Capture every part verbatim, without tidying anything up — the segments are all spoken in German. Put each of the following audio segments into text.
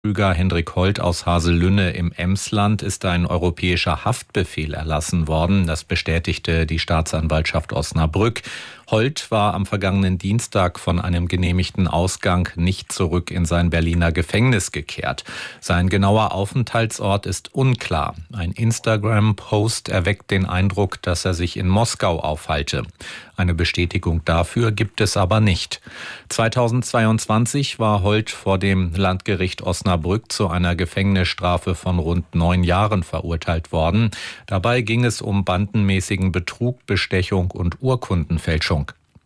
Betrüger Hendrik Holt aus Haselünne im Emsland ist ein europäischer Haftbefehl erlassen worden. Das bestätigte die Staatsanwaltschaft Osnabrück. Holt war am vergangenen Dienstag von einem genehmigten Ausgang nicht zurück in sein Berliner Gefängnis gekehrt. Sein genauer Aufenthaltsort ist unklar. Ein Instagram-Post erweckt den Eindruck, dass er sich in Moskau aufhalte. Eine Bestätigung dafür gibt es aber nicht. zweitausendzweiundzwanzig war Holt vor dem Landgericht Osnabrück zu einer Gefängnisstrafe von rund neun Jahren verurteilt worden. Dabei ging es um bandenmäßigen Betrug, Bestechung und Urkundenfälschung.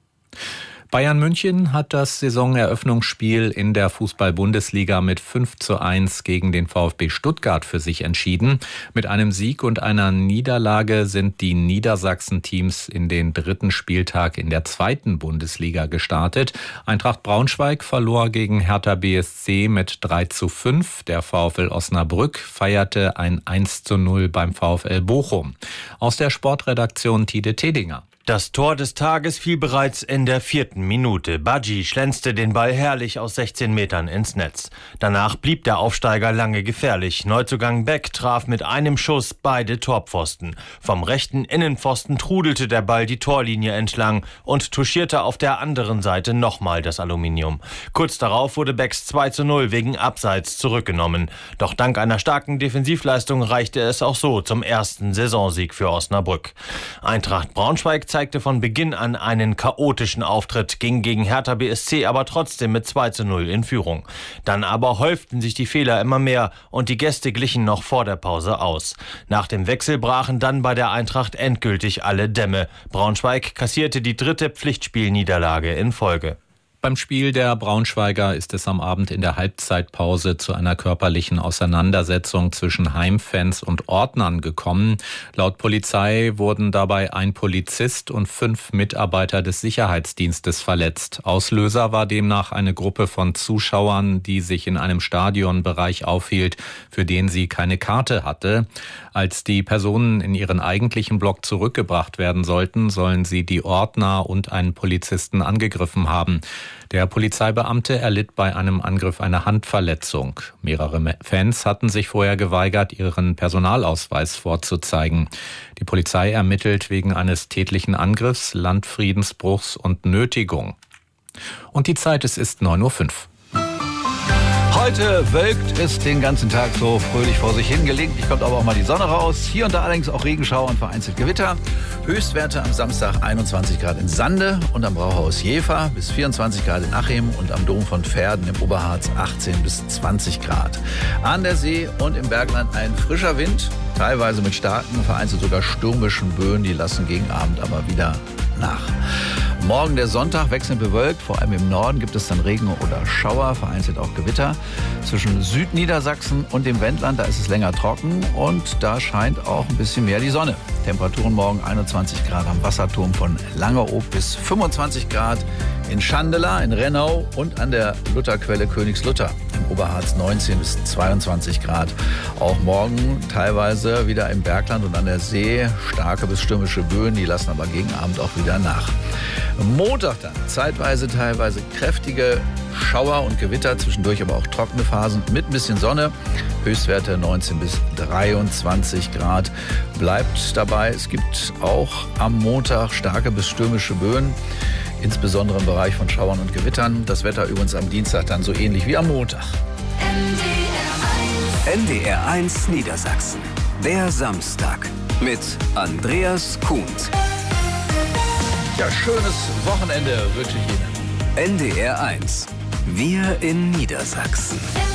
Bayern München hat das Saisoneröffnungsspiel in der Fußball-Bundesliga mit fünf zu eins gegen den VfB Stuttgart für sich entschieden. Mit einem Sieg und einer Niederlage sind die Niedersachsen-Teams in den dritten Spieltag in der zweiten Bundesliga gestartet. Eintracht Braunschweig verlor gegen Hertha B S C mit drei zu fünf. Der VfL Osnabrück feierte ein eins zu null beim VfL Bochum. Aus der Sportredaktion Tide Tedinger. Das Tor des Tages fiel bereits in der vierten Minute. Badji schlänzte den Ball herrlich aus sechzehn Metern ins Netz. Danach blieb der Aufsteiger lange gefährlich. Neuzugang Beck traf mit einem Schuss beide Torpfosten. Vom rechten Innenpfosten trudelte der Ball die Torlinie entlang und touchierte auf der anderen Seite nochmal das Aluminium. Kurz darauf wurde Becks zwei zu null wegen Abseits zurückgenommen. Doch dank einer starken Defensivleistung reichte es auch so zum ersten Saisonsieg für Osnabrück. Eintracht Braunschweig zeigte von Beginn an einen chaotischen Auftritt, ging gegen Hertha B S C aber trotzdem mit zwei zu null in Führung. Dann aber häuften sich die Fehler immer mehr und die Gäste glichen noch vor der Pause aus. Nach dem Wechsel brachen dann bei der Eintracht endgültig alle Dämme. Braunschweig kassierte die dritte Pflichtspielniederlage in Folge. Beim Spiel der Braunschweiger ist es am Abend in der Halbzeitpause zu einer körperlichen Auseinandersetzung zwischen Heimfans und Ordnern gekommen. Laut Polizei wurden dabei ein Polizist und fünf Mitarbeiter des Sicherheitsdienstes verletzt. Auslöser war demnach eine Gruppe von Zuschauern, die sich in einem Stadionbereich aufhielt, für den sie keine Karte hatte. Als die Personen in ihren eigentlichen Block zurückgebracht werden sollten, sollen sie die Ordner und einen Polizisten angegriffen haben. Der Polizeibeamte erlitt bei einem Angriff eine Handverletzung. Mehrere Fans hatten sich vorher geweigert, ihren Personalausweis vorzuzeigen. Die Polizei ermittelt wegen eines tätlichen Angriffs, Landfriedensbruchs und Nötigung. Und die Zeit, es ist neun Uhr fünf. Heute wölkt es den ganzen Tag so fröhlich vor sich hin. Gelegentlich kommt aber auch mal die Sonne raus. Hier und da allerdings auch Regenschauer und vereinzelt Gewitter. Höchstwerte am Samstag einundzwanzig Grad in Sande und am Brauhaus Jever bis vierundzwanzig Grad in Achim und am Dom von Verden im Oberharz achtzehn bis zwanzig Grad. An der See und im Bergland ein frischer Wind, teilweise mit starken, vereinzelt sogar stürmischen Böen. Die lassen gegen Abend aber wieder nach. Morgen der Sonntag wechselnd bewölkt, vor allem im Norden gibt es dann Regen oder Schauer, vereinzelt auch Gewitter. Zwischen Südniedersachsen und dem Wendland, da ist es länger trocken und da scheint auch ein bisschen mehr die Sonne. Temperaturen morgen einundzwanzig Grad am Wasserturm von Langeoog bis fünfundzwanzig Grad in Schandela, in Rennau und an der Lutherquelle Königslutter. Im Oberharz neunzehn bis zweiundzwanzig Grad. Auch morgen teilweise wieder im Bergland und an der See starke bis stürmische Böen, die lassen aber gegen Abend auch wieder nach. Montag dann zeitweise teilweise kräftige Schauer und Gewitter, zwischendurch aber auch trockene Phasen mit ein bisschen Sonne. Höchstwerte neunzehn bis dreiundzwanzig Grad. Bleibt dabei, es gibt auch am Montag starke bis stürmische Böen, insbesondere im Bereich von Schauern und Gewittern. Das Wetter übrigens am Dienstag dann so ähnlich wie am Montag. N D R eins Niedersachsen. Der Samstag mit Andreas Kuhnt. Ja, schönes Wochenende wünsche ich Ihnen. N D R eins. Wir in Niedersachsen.